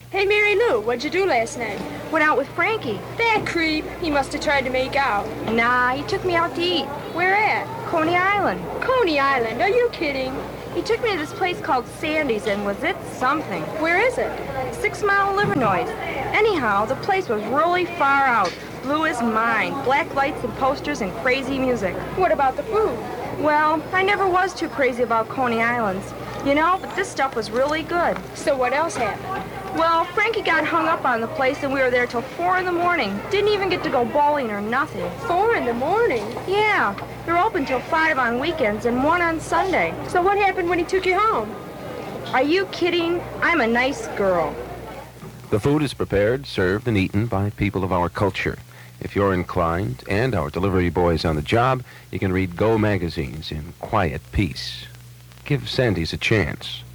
Hey, Mary Lou, what'd you do last night? Went out with Frankie. That creep. He must have tried to make out. Nah, he took me out to eat. Where at? Coney Island. Coney Island. Are you kidding? He took me to this place called Sandy's, and was it something? Where is it? 6 Mile, Livernois. Anyhow, the place was really far out. Blew his mind. Black lights and posters and crazy music. What about the food? Well, I never was too crazy about Coney Islands. You know, but this stuff was really good. So what else happened? Well, Frankie got hung up on the place, and we were there till 4 in the morning. Didn't even get to go bowling or nothing. 4 in the morning? Yeah. They're open till 5 on weekends and 1 on Sunday. So what happened when he took you home? Are you kidding? I'm a nice girl. The food is prepared, served, and eaten by people of our culture. If you're inclined, and our delivery boys on the job, you can read Go magazines in quiet peace. Give Sandy's a chance.